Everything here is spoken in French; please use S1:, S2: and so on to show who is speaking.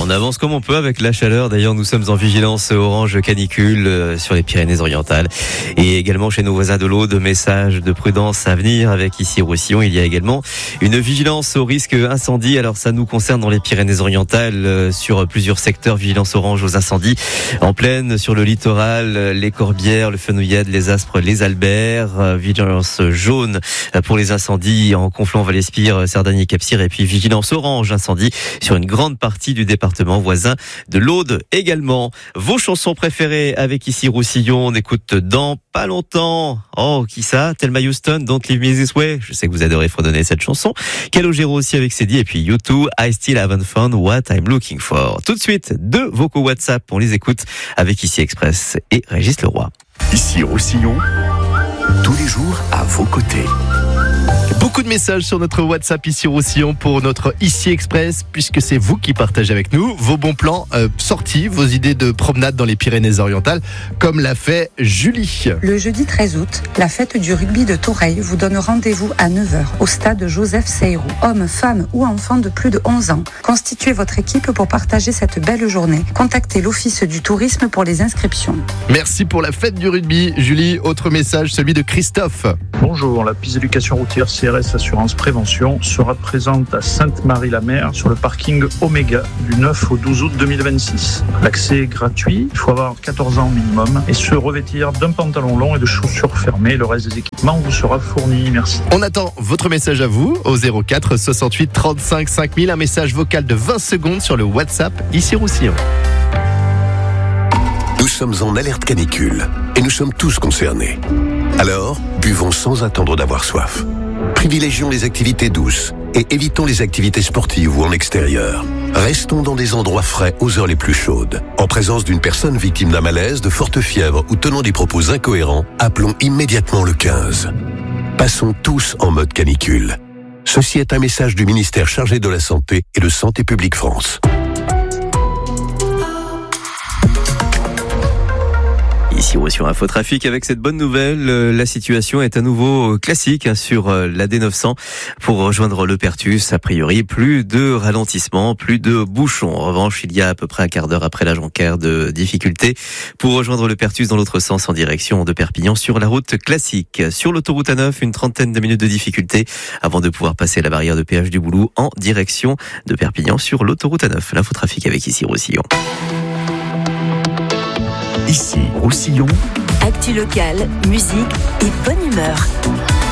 S1: On avance comme on peut avec la chaleur. D'ailleurs, nous sommes en vigilance orange canicule sur les Pyrénées-Orientales et également chez nos voisins de l'Aude. Message de prudence à venir avec ici Roussillon. Il y a également une vigilance au risque incendie. Alors ça nous concerne dans les Pyrénées-Orientales sur plusieurs secteurs. Vigilance orange aux incendies en plaine, sur le littoral, les Corbières, le Fenouillade, les Aspres, les Alberts. Vigilance jaune pour les incendies en Conflans, Vallespire, Cerdagne et Cap-Cyr. Et puis vigilance orange incendie sur une grande partie du département voisin de l'Aude également. Vos chansons préférées avec ici Roussillon. On écoute dans pas longtemps. Oh, qui ça? Thelma Houston, Don't Leave Me This Way. Je sais que vous adorez fredonner cette chanson. Calogero aussi avec Cédie. Et puis U2, I Still Haven't Found What I'm Looking For. Tout de suite, 2 vocaux WhatsApp. On les écoute avec ici Express et Régis Leroy.
S2: Ici Roussillon, tous les jours à vos côtés.
S3: Beaucoup de messages sur notre WhatsApp ici Roussillon pour notre Ici Express, puisque c'est vous qui partagez avec nous vos bons plans sorties, vos idées de promenade dans les Pyrénées-Orientales, comme l'a fait Julie.
S4: Le jeudi 13 août, la fête du rugby de Toreil vous donne rendez-vous à 9h au stade Joseph Seyrou. Hommes, femmes ou enfants de plus de 11 ans, constituez votre équipe pour partager cette belle journée. Contactez l'Office du tourisme pour les inscriptions.
S3: Merci pour la fête du rugby, Julie. Autre message, celui de Christophe.
S5: Bonjour, la piste d'éducation routière CRS Assurance Prévention sera présente à Sainte-Marie-la-Mer sur le parking Oméga du 9 au 12 août 2026. L'accès est gratuit, il faut avoir 14 ans minimum et se revêtir d'un pantalon long et de chaussures fermées. Le reste des équipements vous sera fourni. Merci.
S3: On attend votre message à vous au 04 68 35 5000, un message vocal de 20 secondes sur le WhatsApp ici Roussillon.
S2: Nous sommes en alerte canicule et nous sommes tous concernés. Alors, buvons sans attendre d'avoir soif. Privilégions les activités douces et évitons les activités sportives ou en extérieur. Restons dans des endroits frais aux heures les plus chaudes. En présence d'une personne victime d'un malaise, de forte fièvre ou tenant des propos incohérents, appelons immédiatement le 15. Passons tous en mode canicule. Ceci est un message du ministère chargé de la Santé et de Santé publique France.
S1: Ici sur Infotrafic avec cette bonne nouvelle, la situation est à nouveau classique sur la D900 pour rejoindre le Pertus. A priori, plus de ralentissement, plus de bouchons. En revanche, il y a à peu près un quart d'heure après la Jonquère de difficultés pour rejoindre le Pertus dans l'autre sens en direction de Perpignan sur la route classique. Sur l'autoroute A9, une trentaine de minutes de difficultés avant de pouvoir passer la barrière de péage du Boulou en direction de Perpignan sur l'autoroute A9. L'infotrafic avec ici Roussillon.
S2: Ici Roussillon,
S6: actu locale, musique et bonne humeur.